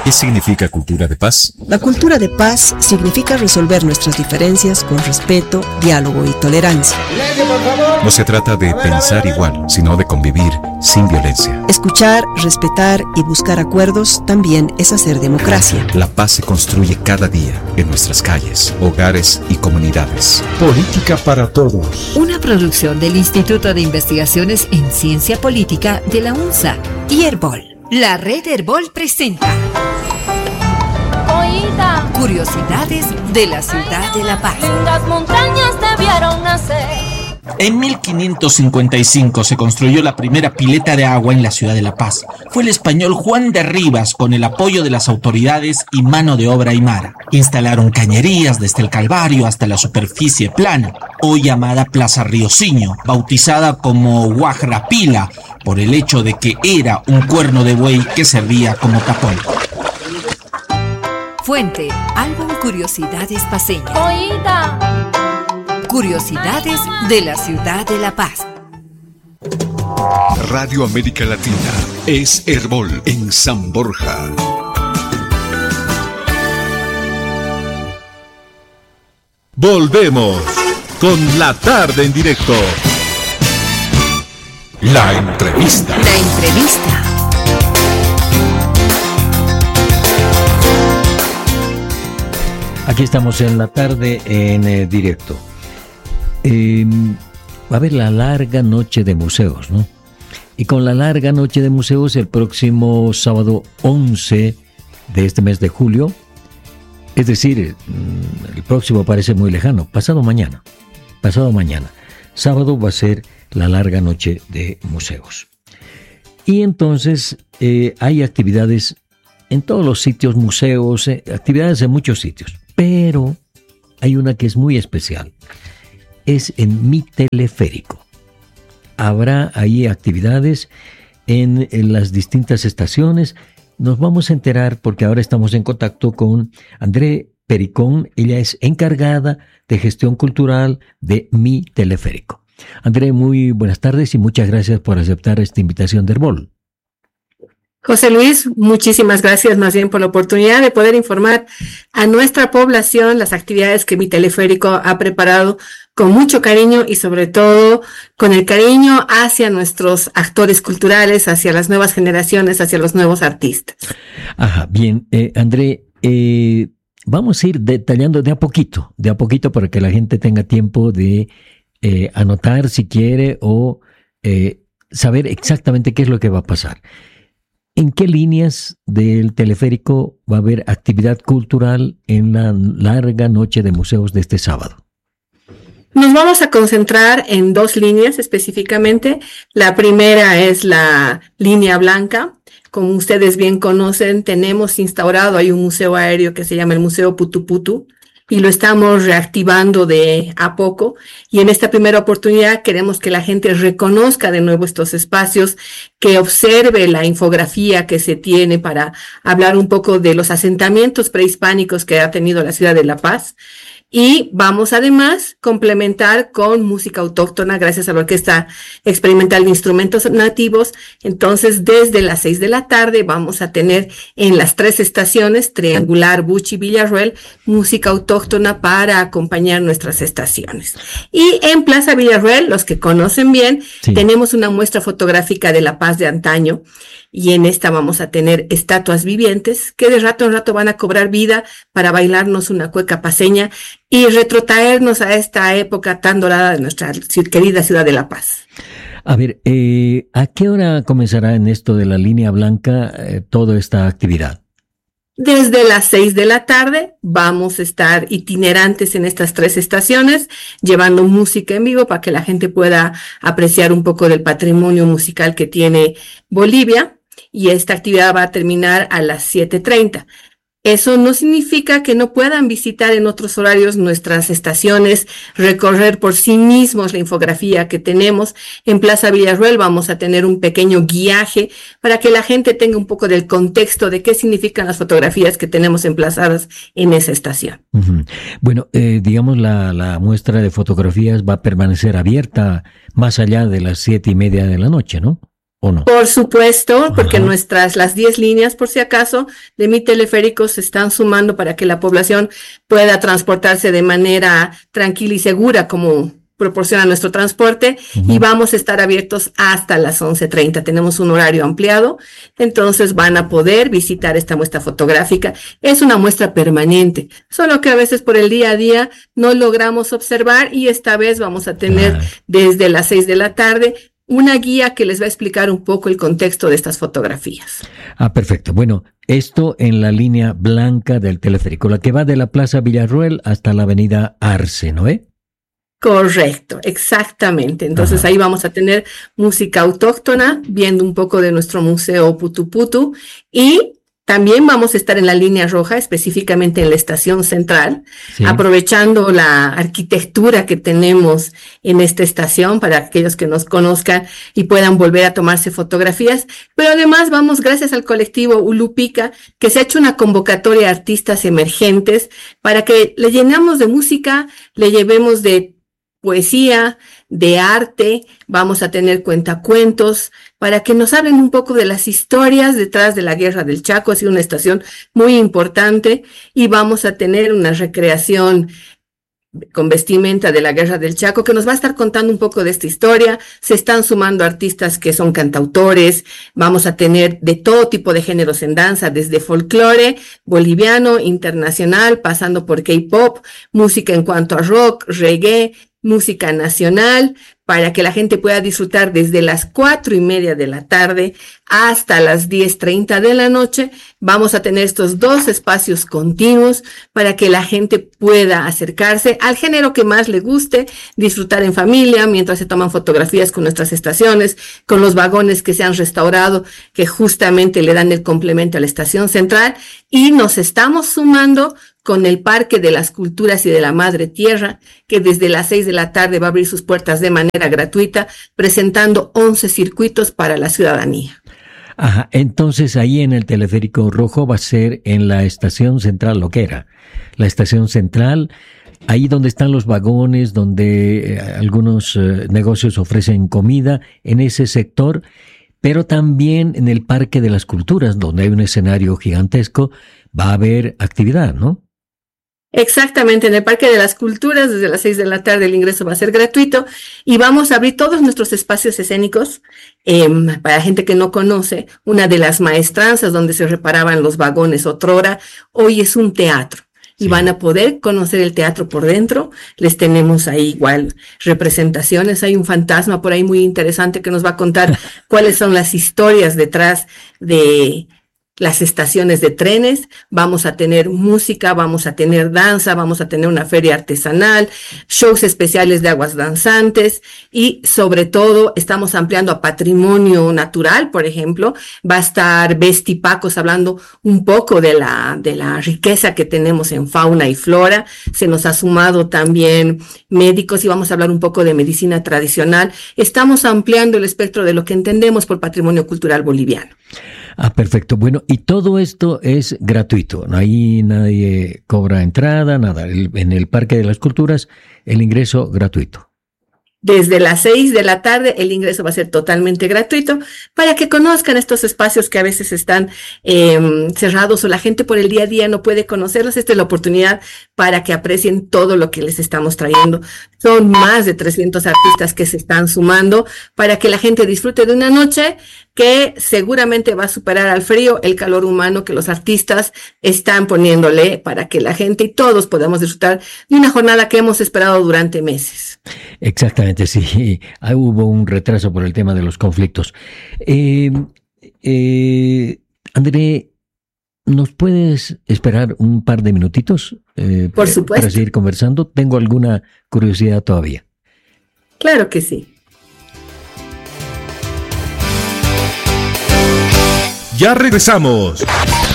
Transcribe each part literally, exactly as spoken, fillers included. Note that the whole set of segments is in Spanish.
¿Qué significa cultura de paz? La cultura de paz significa resolver nuestras diferencias con respeto, diálogo y tolerancia. No se trata de pensar igual, sino de convivir sin violencia. Escuchar, respetar y buscar acuerdos también es hacer democracia. La paz se construye cada día en nuestras calles, hogares y comunidades. Política para todos. Una producción del Instituto de Investigaciones en Ciencia Política de la UNSA y Herbol. La red Herbol presenta Oída. Curiosidades de la ciudad de La Paz. Las montañas te vieron nacer. En mil quinientos cincuenta y cinco se construyó la primera pileta de agua en la ciudad de La Paz. Fue el español Juan de Rivas, con el apoyo de las autoridades y mano de obra aymara. Instalaron cañerías desde el Calvario hasta la superficie plana, hoy llamada Plaza Riosinho, bautizada como Guajrapila, por el hecho de que era un cuerno de buey que servía como tapón. Fuente, álbum Curiosidades Paceñas. Oída. Curiosidades de la ciudad de La Paz. Radio América Latina es Herbol en San Borja. Volvemos con La Tarde en Directo. La entrevista. La entrevista. Aquí estamos en La Tarde en eh, directo. Eh, va a haber la larga noche de museos, ¿no? Y con la larga noche de museos, el próximo sábado once de este mes de julio, es decir, el próximo parece muy lejano, pasado mañana, pasado mañana, sábado va a ser la larga noche de museos. Y entonces eh, hay actividades en todos los sitios, museos, eh, actividades en muchos sitios, pero hay una que es muy especial. Es en Mi Teleférico. Habrá ahí actividades en, en las distintas estaciones. Nos vamos a enterar porque ahora estamos en contacto con André Pericón. Ella es encargada de gestión cultural de Mi Teleférico. André, muy buenas tardes y muchas gracias por aceptar esta invitación de Herbol. José Luis, muchísimas gracias más bien por la oportunidad de poder informar a nuestra población las actividades que Mi Teleférico ha preparado con mucho cariño y sobre todo con el cariño hacia nuestros actores culturales, hacia las nuevas generaciones, hacia los nuevos artistas. Ajá, bien, eh, André, eh, vamos a ir detallando de a poquito, de a poquito para que la gente tenga tiempo de eh, anotar si quiere o eh, saber exactamente qué es lo que va a pasar. ¿En qué líneas del teleférico va a haber actividad cultural en la larga noche de museos de este sábado? Nos vamos a concentrar en dos líneas específicamente. La primera es la línea blanca. Como ustedes bien conocen, tenemos instaurado, hay un museo aéreo que se llama el Museo Putu Putu, y lo estamos reactivando de a poco. Y en esta primera oportunidad queremos que la gente reconozca de nuevo estos espacios, que observe la infografía que se tiene para hablar un poco de los asentamientos prehispánicos que ha tenido la ciudad de La Paz. Y vamos además complementar con música autóctona gracias a la Orquesta Experimental de Instrumentos Nativos. Entonces, desde las seis de la tarde vamos a tener en las tres estaciones, Triangular, Buchi, Villarroel, música autóctona para acompañar nuestras estaciones. Y en Plaza Villarroel, los que conocen bien, sí, tenemos una muestra fotográfica de La Paz de antaño. Y en esta vamos a tener estatuas vivientes que de rato en rato van a cobrar vida para bailarnos una cueca paceña y retrotraernos a esta época tan dorada de nuestra querida ciudad de La Paz. A ver, eh, ¿a qué hora comenzará en esto de la línea blanca eh, toda esta actividad? Desde las seis de la tarde vamos a estar itinerantes en estas tres estaciones, llevando música en vivo para que la gente pueda apreciar un poco del patrimonio musical que tiene Bolivia. Y esta actividad va a terminar a las siete treinta. Eso no significa que no puedan visitar en otros horarios nuestras estaciones, recorrer por sí mismos la infografía que tenemos. En Plaza Villarroel vamos a tener un pequeño guiaje para que la gente tenga un poco del contexto de qué significan las fotografías que tenemos emplazadas en esa estación. Uh-huh. Bueno, eh, digamos la, la muestra de fotografías va a permanecer abierta más allá de las siete y media de la noche, ¿no? ¿o no? Por supuesto, porque Ajá. nuestras, las diez líneas, por si acaso, de Mi Teleférico se están sumando para que la población pueda transportarse de manera tranquila y segura, como proporciona nuestro transporte, Ujú. y vamos a estar abiertos hasta las once treinta. Tenemos un horario ampliado, entonces van a poder visitar esta muestra fotográfica. Es una muestra permanente, solo que a veces por el día a día no logramos observar, y esta vez vamos a tener Claro. desde las seis de la tarde una guía que les va a explicar un poco el contexto de estas fotografías. Ah, perfecto. Bueno, esto en la línea blanca del teleférico, la que va de la Plaza Villarroel hasta la avenida Arce, ¿no? ¿Eh? Correcto, exactamente. Entonces Ajá. ahí vamos a tener música autóctona, viendo un poco de nuestro museo Putu Putu, y también vamos a estar en la línea roja, específicamente en la estación central, Sí. aprovechando la arquitectura que tenemos en esta estación para aquellos que nos conozcan y puedan volver a tomarse fotografías. Pero además vamos, gracias al colectivo Ulupica, que se ha hecho una convocatoria a artistas emergentes para que le llenamos de música, le llevemos de poesía, de arte, vamos a tener cuentacuentos, para que nos hablen un poco de las historias detrás de la Guerra del Chaco. Ha sido una estación muy importante, y vamos a tener una recreación con vestimenta de la Guerra del Chaco, que nos va a estar contando un poco de esta historia. Se están sumando artistas que son cantautores, vamos a tener de todo tipo de géneros en danza, desde folclore boliviano, internacional, pasando por K-pop, música en cuanto a rock, reggae, música nacional, para que la gente pueda disfrutar desde las cuatro y media de la tarde hasta las diez treinta de la noche. Vamos a tener estos dos espacios continuos para que la gente pueda acercarse al género que más le guste, disfrutar en familia, mientras se toman fotografías con nuestras estaciones, con los vagones que se han restaurado, que justamente le dan el complemento a la estación central, y nos estamos sumando con el Parque de las Culturas y de la Madre Tierra, que desde las seis de la tarde va a abrir sus puertas de manera gratuita, presentando once circuitos para la ciudadanía. Ajá, entonces ahí en el teleférico rojo va a ser en la estación central, lo que era, la estación central, ahí donde están los vagones, donde eh, algunos eh, negocios ofrecen comida, en ese sector, pero también en el Parque de las Culturas, donde hay un escenario gigantesco, va a haber actividad, ¿no? Exactamente, en el Parque de las Culturas, desde las seis de la tarde el ingreso va a ser gratuito, y vamos a abrir todos nuestros espacios escénicos. Eh, para gente que no conoce, una de las maestranzas donde se reparaban los vagones otrora, hoy es un teatro. Y Sí. van a poder conocer el teatro por dentro. Les tenemos ahí igual representaciones. Hay un fantasma por ahí muy interesante que nos va a contar cuáles son las historias detrás de las estaciones de trenes. Vamos a tener música, vamos a tener danza, vamos a tener una feria artesanal, shows especiales de aguas danzantes, y sobre todo estamos ampliando a patrimonio natural. Por ejemplo, va a estar Besti Pacos hablando un poco de la, de la riqueza que tenemos en fauna y flora. Se nos ha sumado también médicos y vamos a hablar un poco de medicina tradicional. Estamos ampliando el espectro de lo que entendemos por patrimonio cultural boliviano. Ah, perfecto. Bueno, y todo esto es gratuito. Ahí nadie cobra entrada, nada. El- en el Parque de las Culturas, el ingreso gratuito. Desde las seis de la tarde el ingreso va a ser totalmente gratuito, para que conozcan estos espacios que a veces están eh, cerrados, o la gente por el día a día no puede conocerlos. Esta es la oportunidad para que aprecien todo lo que les estamos trayendo. Son más de trescientos artistas que se están sumando para que la gente disfrute de una noche que seguramente va a superar al frío el calor humano que los artistas están poniéndole, para que la gente y todos podamos disfrutar de una jornada que hemos esperado durante meses. Exactamente, sí. Ah, hubo un retraso por el tema de los conflictos. Eh, eh, André, ¿nos puedes esperar un par de minutitos? Eh, Por supuesto. Para seguir conversando. Tengo alguna curiosidad todavía. Claro que sí. Ya regresamos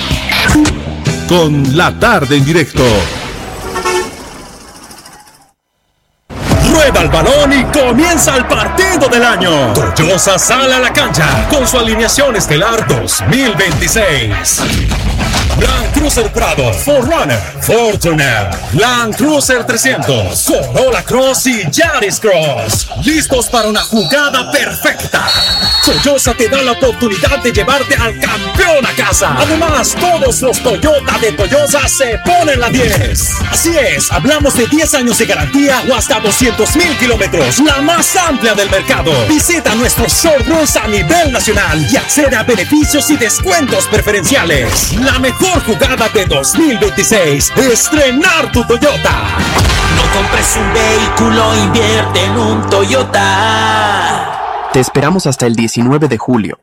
con La Tarde en Directo. Rueda el balón y Y comienza el partido del año. Toyosa sale a la cancha con su alineación estelar dos mil veintiséis. Land Cruiser Prado, cuatro Runner, Fortuner, Land Cruiser trescientos, Corolla Cross y Yaris Cross. Listos para una jugada perfecta. Toyosa te da la oportunidad de llevarte al campeón a casa. Además, todos los Toyota de Toyosa se ponen la diez. Así es, hablamos de diez años de garantía o hasta doscientos mil kilómetros, la más amplia del mercado. Visita nuestros showrooms a nivel nacional y accede a beneficios y descuentos preferenciales. La mejor jugada de dos mil veintiséis, estrenar tu Toyota. No compres un vehículo, invierte en un Toyota. Te esperamos hasta el diecinueve de julio.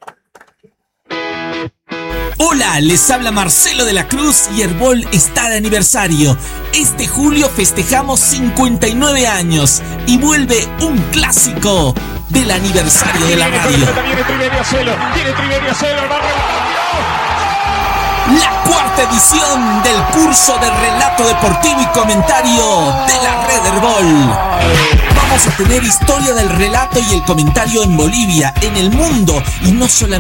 Hola, les habla Marcelo de la Cruz y Herbol está de aniversario. Este julio festejamos cincuenta y nueve años y vuelve un clásico del aniversario de la radio. Viene Triverio Suelo, viene Triverio Suelo, el barrio. La cuarta edición del curso de relato deportivo y comentario de la Red Herbol. Vamos a tener historia del relato y el comentario en Bolivia, en el mundo y no solamente